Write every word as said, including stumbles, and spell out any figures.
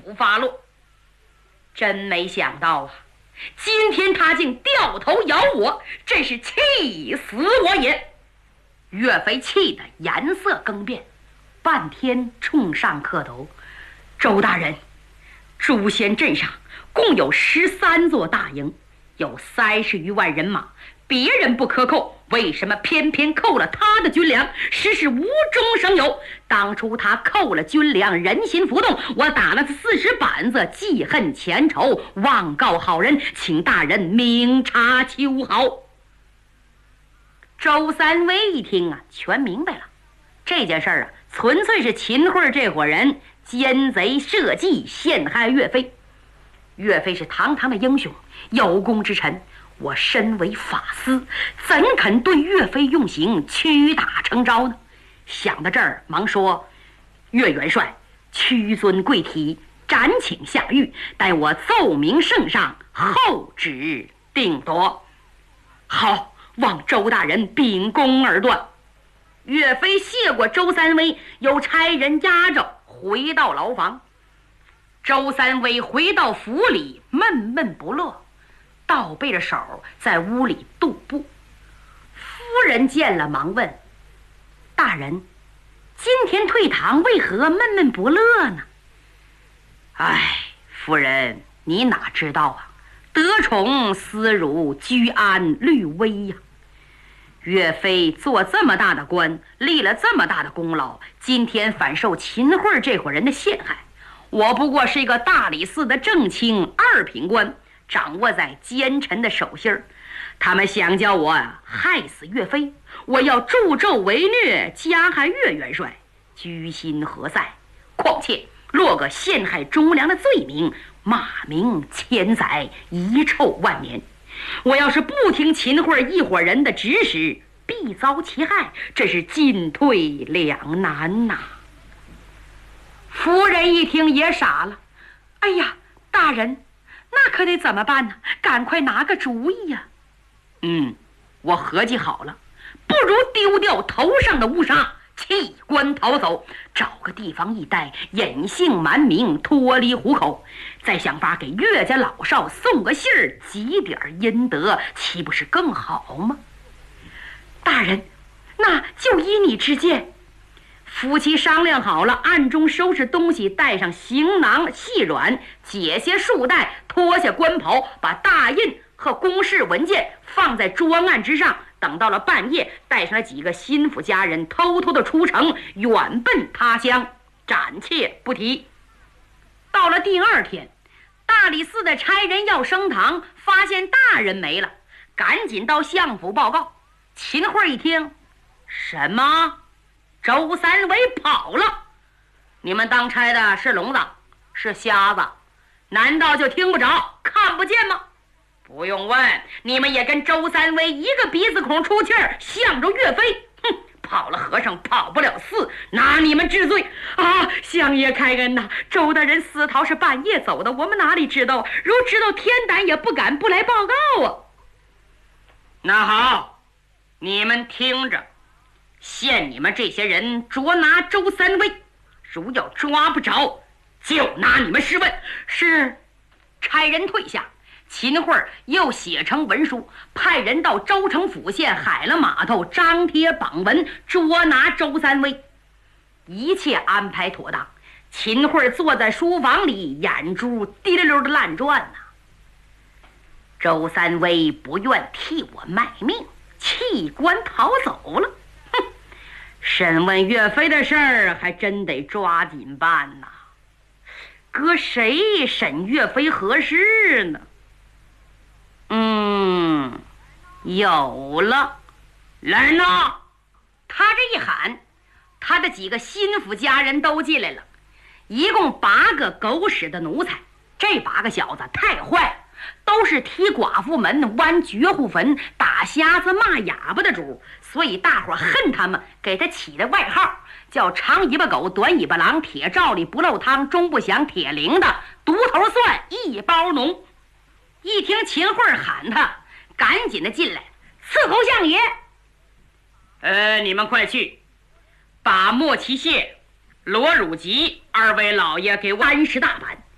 发落。真没想到啊，今天他竟掉头咬我，真是气死我也！岳飞气得颜色更变，半天冲上磕头：“周大人，诛仙镇上共有十三座大营，有三十余万人马，别人不克扣，为什么偏偏扣了他的军粮？实是无中生有。当初他扣了军粮，人心浮动，我打了他四十板子，记恨前仇，望告好人，请大人明察秋毫。”周三威一听啊，全明白了，这件事儿啊，纯粹是秦桧这伙人奸贼设计陷害岳飞。岳飞是堂堂的英雄，有功之臣，我身为法司，怎肯对岳飞用刑，屈打成招呢？想到这儿，忙说：“岳元帅，屈尊贵体，暂请下狱，待我奏明圣上，后旨定夺。”好，望周大人秉公而断。岳飞谢过周三威，又差人押着回到牢房。周三威回到府里，闷闷不乐，倒背着手在屋里踱步。夫人见了，忙问：“大人，今天退堂，为何闷闷不乐呢？”“哎，夫人，你哪知道啊？得宠思辱，居安虑危呀。岳飞做这么大的官，立了这么大的功劳，今天反受秦桧这伙人的陷害。我不过是一个大理寺的正卿二品官，掌握在奸臣的手心儿。他们想叫我害死岳飞，我要助纣为虐，加害岳元帅，居心何在？况且落个陷害忠良的罪名，骂名千载，遗臭万年。我要是不听秦桧一伙人的指使，必遭其害，这是进退两难呐。”夫人一听也傻了：“哎呀，大人，那可得怎么办呢？赶快拿个主意呀！”“嗯，我合计好了，不如丢掉头上的乌纱，弃官逃走，找个地方一待，隐姓埋名，脱离虎口，再想法给岳家老少送个信儿，积点阴德，岂不是更好吗？”“大人，那就依你之见。”夫妻商量好了，暗中收拾东西，带上行囊细软，解些束带，脱下官袍，把大印和公事文件放在桌案之上。等到了半夜，带上了几个心腹家人，偷偷的出城，远奔他乡，暂且不提。到了第二天，大理寺的差人要升堂，发现大人没了，赶紧到相府报告。秦桧一听：“什么？周三威跑了？你们当差的是聋子，是瞎子，难道就听不着看不见吗？不用问，你们也跟周三威一个鼻子孔出气儿，向着岳飞。哼，跑了和尚跑不了寺，拿你们治罪啊！相爷开恩呐，周大人私逃是半夜走的，我们哪里知道？如知道，天胆也不敢不来报告啊。”“那好，你们听着，限你们这些人捉拿周三威，如要抓不着，就拿你们试问。”“是。”差人退下，秦桧又写成文书，派人到州城府县海了码头张贴榜文，捉拿周三威。一切安排妥当，秦桧坐在书房里，眼珠滴溜溜的乱转呐。周三威不愿替我卖命，弃官逃走了。哼，审问岳飞的事儿还真得抓紧办呐。搁谁审岳飞合适呢？嗯，有了，来人呐！他这一喊，他的几个心腹家人都进来了，一共八个狗屎的奴才。这八个小子太坏了，都是踢寡妇门、剜绝户坟、打瞎子、骂哑巴的主，所以大伙恨他们，给他起的外号叫长尾巴狗、短尾巴狼、铁罩里不漏汤、钟不响、铁铃的、独头蒜、一包浓。一听秦桧喊他，赶紧的进来：“伺候相爷。”“呃，你们快去，把莫奇谢、罗汝吉二位老爷给我安十大板。